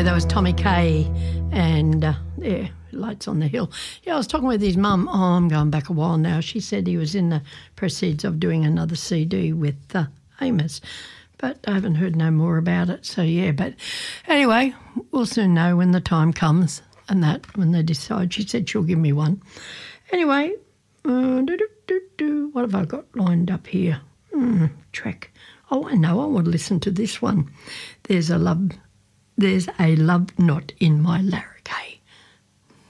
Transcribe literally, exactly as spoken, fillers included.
Yeah, that was Tommy Kay and, uh, yeah, Lights on the Hill. Yeah, I was talking with his mum. Oh, I'm going back a while now. She said he was in the proceeds of doing another C D with uh, Amos, but I haven't heard no more about it. So, yeah, but anyway, we'll soon know when the time comes and that, when they decide. She said she'll give me one. Anyway, uh, do, do, do, do. What have I got lined up here? Mm, track. Oh, I know. I want to listen to this one. There's a love... There's a love knot in my larynx.